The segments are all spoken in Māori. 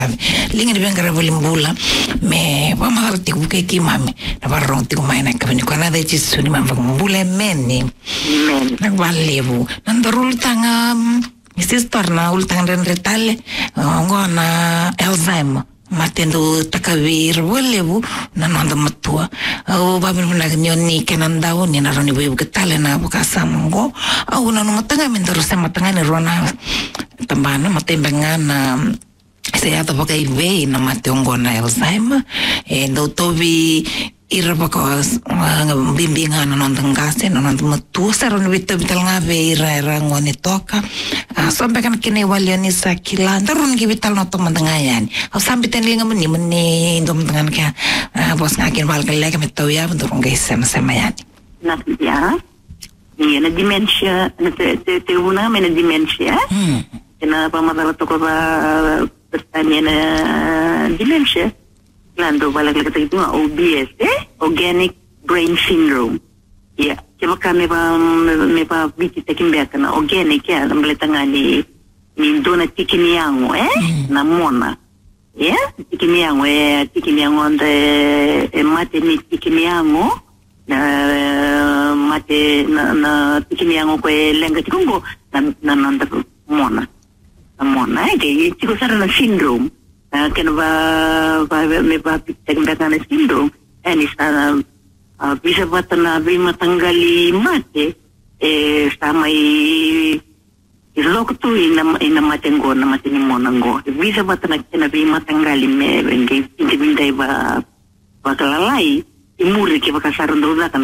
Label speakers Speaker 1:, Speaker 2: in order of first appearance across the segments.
Speaker 1: lingi vengere volimbula me pamarti ku ke mami na varronti ku mai na kabini kwana de chisuni mamva mbule meni na valevu nandarul tanga sister na ultang ren retale ngona Alzheimer matendo takavir volevu na nonda matua o babin na nyoni kenandao ni na roni bu ketale na bukasamongo au na no matanga mendoro sa matanga ni rona tambana matembangana saya tu pakai ve na mationgo na Alzheimer ndo tobi irabakos bimbingan nonton gase nonton matu saron bitu bital ngabe ira ngone toka sampai kan kini waliani sakila tarun ki bital no tom mandangayan sampai tenlinga meni dom dengan ka bos ngakin wal kale ka metu ya bentuk ngai sama ya
Speaker 2: nak ya ni na dementia na te una mena dementia na pamadala to ko ba pertanyaan dementia lando balik lagi itu OBS organic brain syndrome ya coba kami me bici tekin biarkan organic ya lembele tangani ni dona tikini yango na mona ya tikini yango ande mate ni tikini yango na mate na tikini yango ko lenga tikungo na nanda mona jadi itu sarana syndrome kenapa me tekan syndrome ini sana bisa batana bima tanggali mate sama ilok tu ina matengo na mateni monango bisa batana kena bima tanggali me bengi bindai ba kalalai imuri ke bakasarun dola kana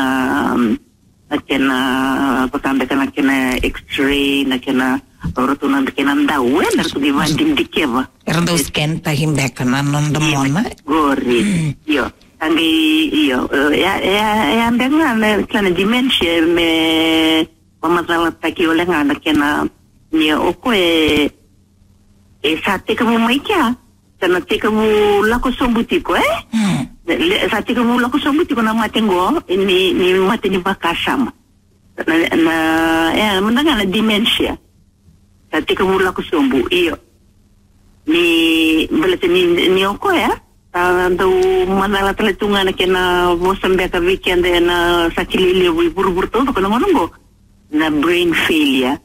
Speaker 2: kena pakambe kana kena x-ray na kena orang tu kena tahu tu dibanding dikeva
Speaker 1: erando scan tahim bekana non demona
Speaker 2: gori yo anggi yo ya dengan kana dementia me pamasalah taki oleh ngana kena ni oko sate kamu maika kana te kamu lako sombutiko sate kamu lako sombutiko na matengo ni mate ni bakasam na ya mendengar dementia sate kamu lako sombu iyo ni berarti ni oko ya tahu mana teletungan kena bosan beka weekend na sakili lewi buru-buru tu kena ngongo na brain failure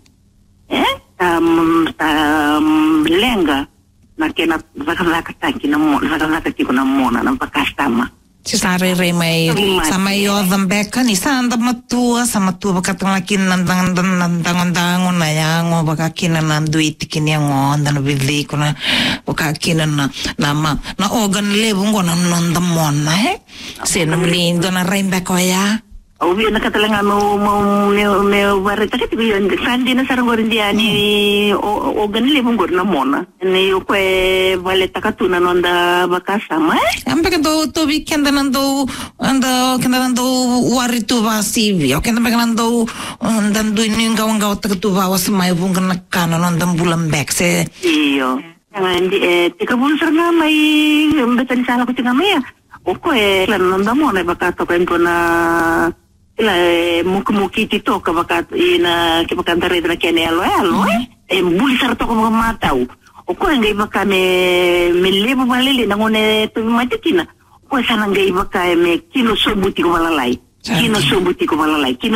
Speaker 2: lenga na kena zakataki na mona na pakastama
Speaker 1: si sare remai sama yo dambeka ni sanda matua sama tua bakatang lakin nandang na yango bakakin nanduit kini yango dan bili kuna bakakin na nama na organ lebu ngona nandamona se namli dona rembeko ya
Speaker 2: Ubi na katalangan me barita kiti biyon sandi na sarang gorin dia ni organ lebu ngor na mona ni ukwe baleta katuna nonda bakasama
Speaker 1: ampe kendo to weekend nando kendo waritu basivi kendo nando dan du ni ngawang tu bawa semai bungan nakana nonda bulan back se
Speaker 2: iyo tika bun sarang mai betan sala ko tinga maya ukwe nonda mona bakato kendo na ila muki tito kabakat ina kibakantare na kene alo buli sarto ko matau o ko ngai baka me lebu balele na ngone to matikina ko sana ngai baka me kino sobuti ko malalai kino sobuti ko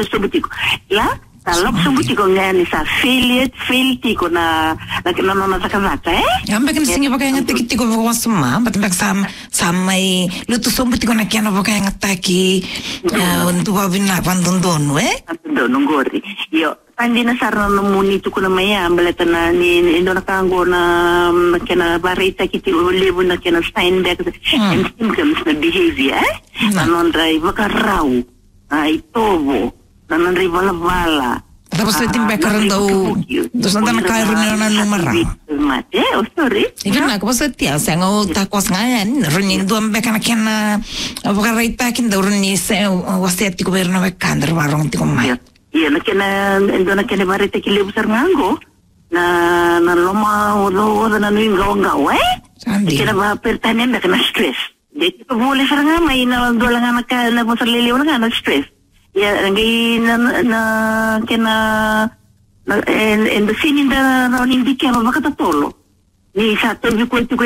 Speaker 2: la talok sobuti ko ngani sa failti ko na nona sakazaka
Speaker 1: ambe kan singi baka nga tikiti ko wasma batmbak sama lutu sobuti ko na kiano baka nga taki untuk wabina pandondon
Speaker 2: ngori yo pandi na sarno muni tu kuna maya ambeleta na ni indona kango na kena barita kiti lebu na kena Steinberg and symptoms na behavior nanon drive ka raw itobo nanon drive bala
Speaker 1: tapos itim bekaran daw dos nanti nakairin na numarang
Speaker 2: mate sorry
Speaker 1: ikan ako sa tiya sa ngo takos ngayan runin duam beka na kena bakareita kin daw runin sa waset ko berna bekandar warong ti kumay
Speaker 2: iya na kena barita kili besar ngango na loma lo na nuing gaw kena ba pertanyaan na kena stress dito ko boleh sarang may na dolang anak na mo sa liliw na stress ya ngai na kena and the scene in the ronin dikya makatotolo ni sa to vi ko